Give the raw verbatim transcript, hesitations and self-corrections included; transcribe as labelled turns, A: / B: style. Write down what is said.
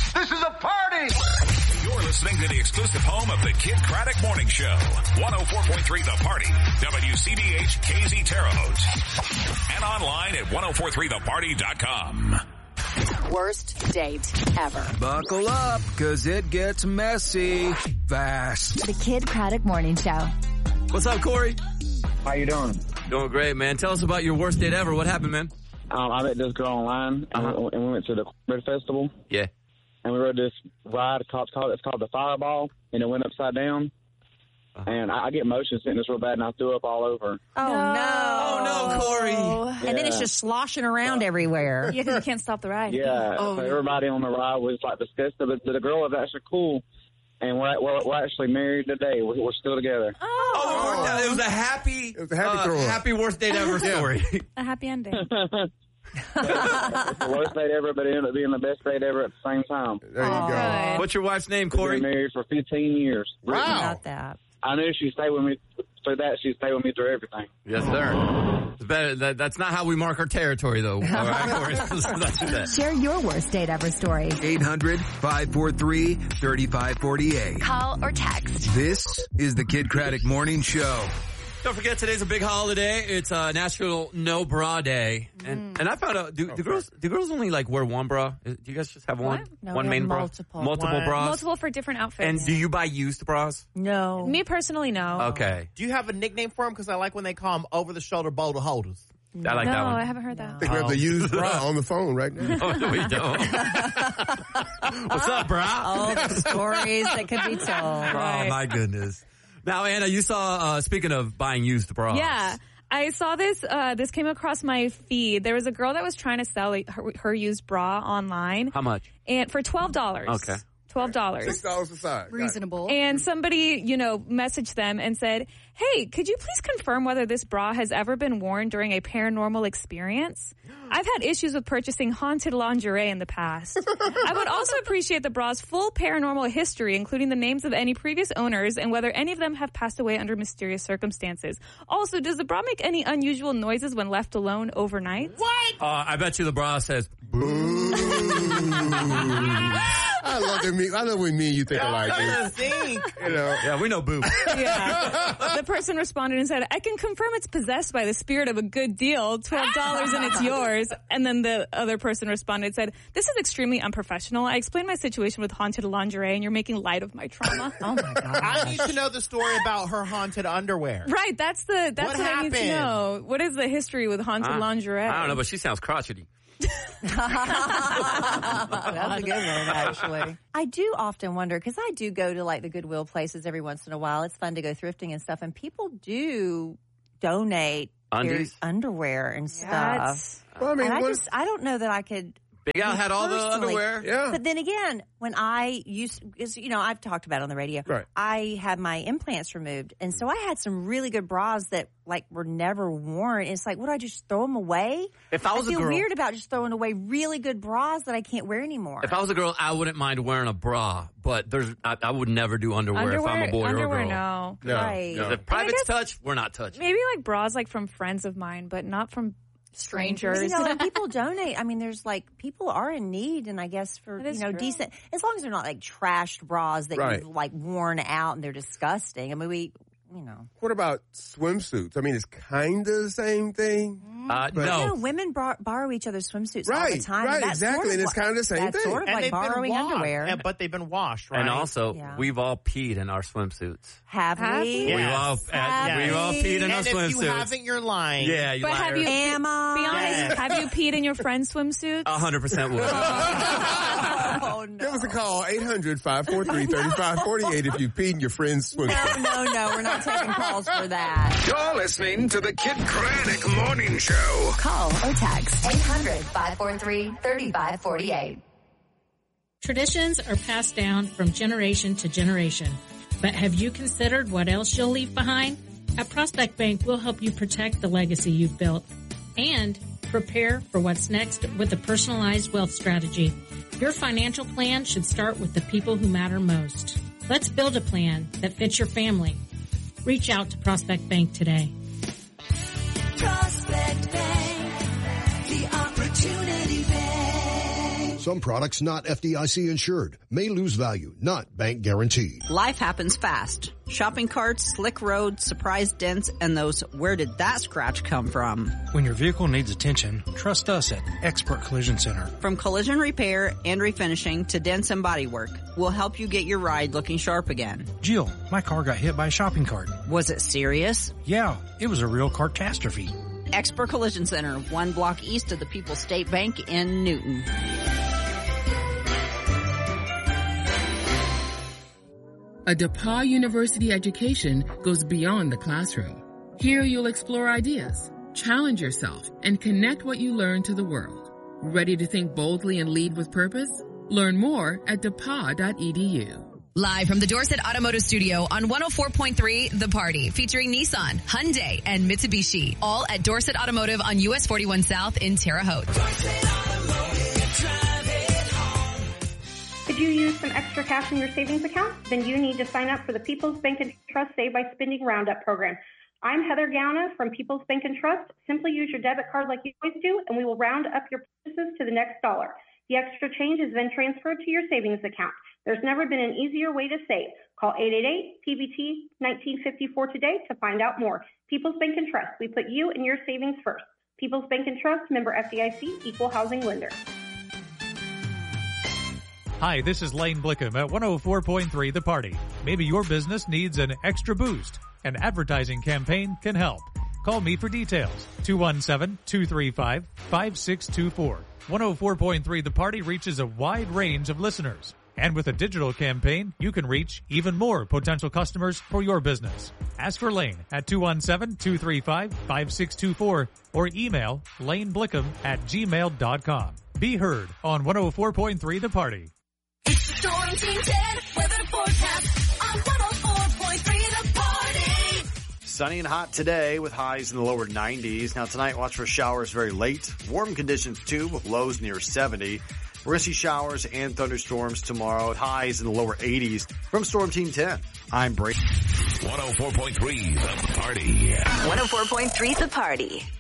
A: This is a party!
B: You're listening to the exclusive home of the Kid Craddock Morning Show. one oh four point three The Party. W C B H K Z Terre Haute. And online at ten forty-three the party dot com.
C: Worst date ever.
D: Buckle up, cause it gets messy fast.
E: The Kid Craddock Morning Show.
F: What's up, Corey?
G: How you doing?
F: Doing great, man. Tell us about your worst date ever. What happened, man?
G: Um, I met this girl online, uh-huh. and we went to the Red Festival.
F: Yeah.
G: And we rode this ride. It's called, it's called the Fireball, and it went upside down. Uh-huh. And I, I get motion sickness real bad, and I threw up all over.
H: Oh, no.
F: Oh, no, Corey.
H: Yeah. And then it's just sloshing around everywhere.
I: Yeah, because you can't stop the ride.
G: Yeah.
I: Oh,
G: so
I: no.
G: everybody on the ride was, like, disgusted. But the girl was actually cool, and we're, we're, we're actually married today. We're, we're still together.
F: Oh, oh, it was a happy,
J: it was a happy, uh,
F: happy worst date ever story.
I: A happy ending.
G: It's the worst date ever, but it ended up being the best date ever at the same time.
J: There you
I: oh,
J: go.
I: Good.
F: What's your wife's name, Corey?
G: We've been married for fifteen years.
J: Wow.
H: About that.
G: I knew she'd stay with me through that. She'd stay with me through everything.
F: Yes, sir. It's better. That, that's not how we mark our territory, though. All right, Corey? Let's do that.
E: Share your worst date ever story.
D: eight hundred, five four three, three five four eight.
E: Call or text.
D: This is the Kid Craddock Morning Show.
F: Don't forget, today's a big holiday. It's uh, National No Bra Day, and mm. and I found out do, do girls do girls only like wear one bra? Do you guys just have one
H: no,
F: one main
H: multiple.
F: bra? Multiple
H: one.
F: bras.
I: Multiple for different outfits.
F: And do you buy used bras?
H: No.
I: Me personally, no.
F: Okay.
K: Do you have a nickname for them? Because I like when they call them over the shoulder boulder holders.
F: I like
I: no,
F: that one.
I: I haven't heard that.
J: I think we have the used bra on the phone right now.
F: No, no, we don't. What's up, bra?
H: All the stories that could be told.
F: Right. Oh my goodness. Now, Anna, you saw, uh, speaking of buying used bras.
I: Yeah. I saw this, uh, this came across my feed. There was a girl that was trying to sell like, her, her used bra online.
F: How much?
I: And for twelve dollars.
F: Okay.
I: twelve dollars.
J: Six dollars a side.
H: Reasonable.
I: And somebody, you know, messaged them and said, hey, could you please confirm whether this bra has ever been worn during a paranormal experience? I've had issues with purchasing haunted lingerie in the past. I would also appreciate the bra's full paranormal history, including the names of any previous owners and whether any of them have passed away under mysterious circumstances. Also, does the bra make any unusual noises when left alone overnight?
K: What?
F: Uh, I bet you the bra says, boo.
J: I love that me. I love when me and you think alike.
K: Think.
J: You know.
F: Yeah, we know boo.
I: Yeah. The person responded and said, I can confirm it's possessed by the spirit of a good deal, twelve dollars and it's yours. And then the other person responded and said, this is extremely unprofessional. I explained my situation with haunted lingerie and you're making light of my trauma.
H: Oh my God.
K: I need to know the story about her haunted underwear.
I: Right, that's the that's
K: what,
I: what I need to
K: happened?
I: know. What is the history with haunted
F: Uh,
I: lingerie?
F: I don't know, but she sounds crotchety.
H: That's a good one, actually. I do often wonder, because I do go to like the Goodwill places every once in a while. It's fun to go thrifting and stuff, and people do donate
F: Undies?
H: their underwear and stuff.
I: That's-
J: Well, I mean,
H: and I
J: what-
H: just, I don't know that I could.
F: Big Al had all the
H: Personally.
F: underwear.
J: Yeah.
H: But then again, when I used, is, you know, I've talked about it on the radio.
J: Right.
H: I had my implants removed, and so I had some really good bras that like were never worn. It's like, would I just throw them away?
F: If I was a
H: feel
F: girl-
H: weird about just throwing away really good bras that I can't wear anymore.
F: If I was a girl, I wouldn't mind wearing a bra, but there's I, I would never do underwear,
I: underwear,
F: if I'm a boy
I: underwear,
F: or a girl.
I: no.
J: No,
H: Right.
J: no.
F: If private's
I: guess-
F: touch, we're not touching.
I: Maybe like bras like from friends of mine, but not from strangers.
H: You know, and people donate. I mean, there's like people are in need, and I guess for
I: That
H: you
I: is
H: know
I: true.
H: decent, as long as they're not like trashed bras that
J: Right.
H: you've like worn out and they're disgusting. I mean, we, you know,
J: What about swimsuits? I mean, it's kind of the same thing.
F: Uh,
J: But-
F: no.
H: you know, women bar- borrow each other's swimsuits all the
J: Right,
H: time.
J: right,
H: That's
J: exactly,
H: sort of
J: and it's
H: like-
J: kind of the same
H: that's
J: thing.
H: sort of
K: And
H: like
K: they've
H: borrowing
K: been washed,
H: underwear.
K: and- but they've been washed, right?
F: And also,
H: Yeah.
F: we've all peed in our swimsuits.
H: Have
I: Have
H: we?
I: we?
F: We've
K: Yes.
F: all
H: Have
F: we've all
H: we?
F: peed in our
K: And if you
F: swimsuits.
K: haven't, you're lying.
F: Yeah, you
I: But have
F: liar.
I: you?
H: Am I?
I: Be honest.
K: Yes.
I: Have you peed in your friend's swimsuits?
F: A hundred percent would.
H: Oh no!
J: Give us a call, eight hundred, five four three, three five four eight if you peed in your friend's swimsuit.
H: No, no, no. We're not taking calls for that.
B: You're listening to the Kid Craddock Morning Show.
E: Call or text. eight hundred, five four three, three five four eight.
L: Traditions are passed down from generation to generation. But have you considered what else you'll leave behind? At Prospect Bank, we'll help you protect the legacy you've built and prepare for what's next with a personalized wealth strategy. Your financial plan should start with the people who matter most. Let's build a plan that fits your family. Reach out to Prospect Bank today.
M: Prospect Bank, the Opportunity Bank.
A: Some products not F D I C insured may lose value, not bank guaranteed.
M: Life happens fast. Shopping carts, slick roads, surprise dents, and those where did that scratch come from?
N: When your vehicle needs attention, trust us at Expert Collision Center.
M: From collision repair and refinishing to dents and bodywork, we'll help you get your ride looking sharp again.
N: Jill, my car got hit by a shopping cart.
M: Was it serious?
N: Yeah, it was a real catastrophe.
M: Expert Collision Center, one block east of the People's State Bank in Newton.
O: A DePauw University education goes beyond the classroom. Here you'll explore ideas, challenge yourself, and connect what you learn to the world. Ready to think boldly and lead with purpose? Learn more at depaw dot e d u.
P: Live from the Dorset Automotive Studio on one oh four point three The Party, featuring Nissan, Hyundai, and Mitsubishi. All at Dorset Automotive on U S forty-one South in Terre Haute.
Q: Could you use some extra cash in your savings account? Then you need to sign up for the People's Bank and Trust Save by Spending Roundup program. I'm Heather Gauna from People's Bank and Trust. Simply use your debit card like you always do, and we will round up your purchases to the next dollar. The extra change is then transferred to your savings account. There's never been an easier way to save. Call eight eight eight P B T nineteen fifty-four today to find out more. People's Bank and Trust. We put you and your savings first. People's Bank and Trust, member F D I C, equal housing lender.
R: Hi, this is Lane Blickham at one oh four point three The Party. Maybe your business needs an extra boost. An advertising campaign can help. Call me for details. two one seven, two three five, five six two four. one oh four point three The Party reaches a wide range of listeners. And with a digital campaign, you can reach even more potential customers for your business. Ask for Lane at two one seven, two three five, five six two four or email laneblickham at gmail dot com. Be heard on one oh four point three The Party.
S: Storm Team ten weather forecast on one oh four point three The Party.
T: Sunny and hot today with highs in the lower nineties. Now tonight, watch for showers very late. Warm conditions too with lows near seventy. We're going to see showers and thunderstorms tomorrow at highs in the lower eighties. From Storm Team ten, I'm Brady.
B: one oh four point three The Party.
E: one oh four point three The Party.